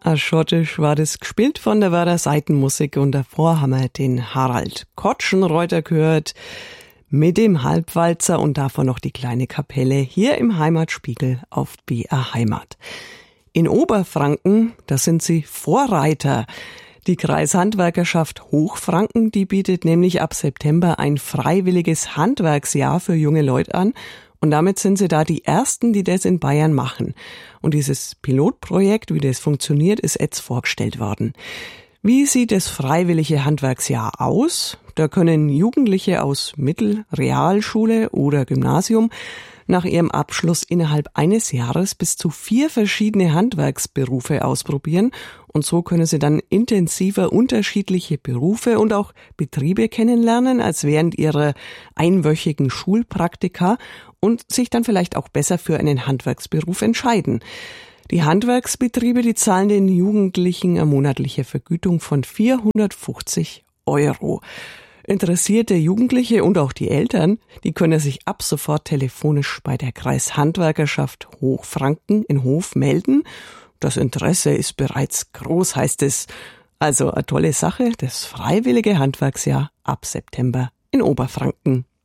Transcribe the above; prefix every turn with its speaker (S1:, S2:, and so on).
S1: Schottisch war das gespielt von der Werder Saitenmusik und davor haben wir den Harald Kotschenreuter gehört mit dem Halbwalzer und davor noch die kleine Kapelle hier im Heimatspiegel auf BR Heimat. In Oberfranken, da sind sie Vorreiter. Die Kreishandwerkerschaft Hochfranken, die bietet nämlich ab September ein freiwilliges Handwerksjahr für junge Leute an. Und damit sind sie da die Ersten, die das in Bayern machen. Und dieses Pilotprojekt, wie das funktioniert, ist jetzt vorgestellt worden. Wie sieht das freiwillige Handwerksjahr aus? Da können Jugendliche aus Mittel-, Realschule oder Gymnasium nach ihrem Abschluss innerhalb eines Jahres bis zu 4 verschiedene Handwerksberufe ausprobieren. Und so können sie dann intensiver unterschiedliche Berufe und auch Betriebe kennenlernen als während ihrer einwöchigen Schulpraktika und sich dann vielleicht auch besser für einen Handwerksberuf entscheiden. Die Handwerksbetriebe, die zahlen den Jugendlichen eine monatliche Vergütung von 450 €. Interessierte Jugendliche und auch die Eltern, die können sich ab sofort telefonisch bei der Kreishandwerkerschaft Hochfranken in Hof melden. Das Interesse ist bereits groß, heißt es. Also eine tolle Sache, das freiwillige Handwerksjahr ab September in Oberfranken.